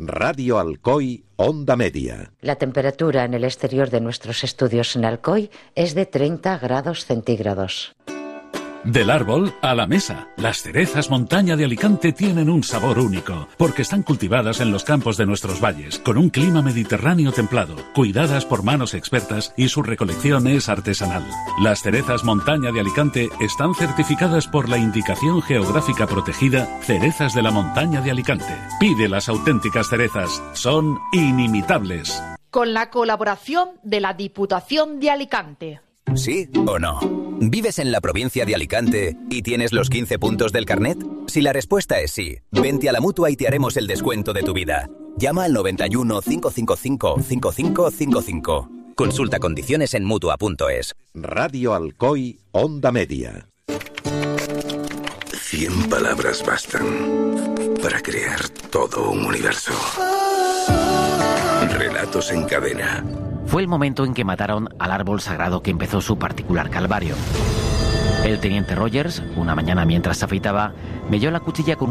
Radio Alcoy, Onda Media. La temperatura en el exterior de nuestros estudios en Alcoy es de 30 grados centígrados. Del árbol a la mesa. Las cerezas montaña de Alicante tienen un sabor único, porque están cultivadas en los campos de nuestros valles, con un clima mediterráneo templado, cuidadas por manos expertas y su recolección es artesanal. Las cerezas montaña de Alicante están certificadas por la Indicación Geográfica Protegida Cerezas de la Montaña de Alicante. Pide las auténticas cerezas, son inimitables. Con la colaboración de la Diputación de Alicante. ¿Sí o no? ¿Vives en la provincia de Alicante y tienes los 15 puntos del carnet? Si la respuesta es sí, vente a la Mutua y te haremos el descuento de tu vida. Llama al 91 555 5555. Consulta condiciones en Mutua.es. Radio Alcoy, Onda Media. 100 palabras bastan para crear todo un universo. Relatos en cadena. Fue el momento en que mataron al árbol sagrado que empezó su particular calvario. El teniente Rogers, una mañana mientras se afeitaba, melló la cuchilla con